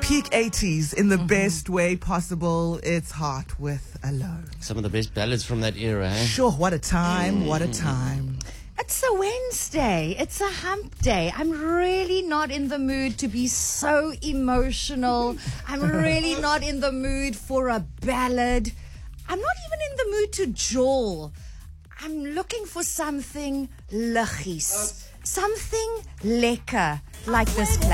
peak 80s in the best way possible. It's Heart with Alone. Some of the best ballads from that era, eh? Sure, what a time, what a time. It's a Wednesday. It's a hump day. I'm really not in the mood to be so emotional. I'm really not in the mood for a ballad. I'm not even in the mood to jaw. I'm looking for something liggies. Something lekker like this.